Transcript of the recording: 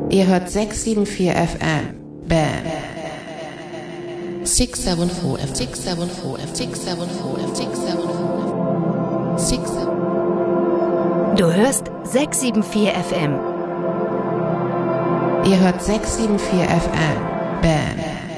Ihr hört 674 FM. Bam. 674 F 674 F 674 F 674 Du hörst 674 FM. Ihr hört 674 FM. Bam.